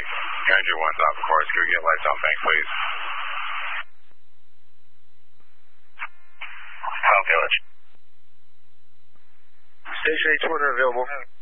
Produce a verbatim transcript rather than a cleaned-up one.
Andrew one stop, of course. Go get lights on bank, please. South Village. Station eight two hundred available.